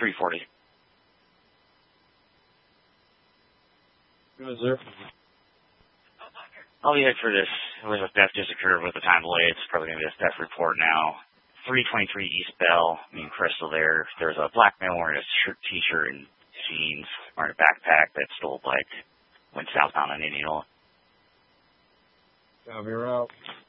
340. Good, sir. I'll be here for this. With a theft just occurred with the time delay. It's probably going to be a theft report now. 323 East Bell. Me and Crystal there. There's a black male wearing a t-shirt and jeans, wearing a backpack that stole a bike. Went southbound on Indianola. Copy, route.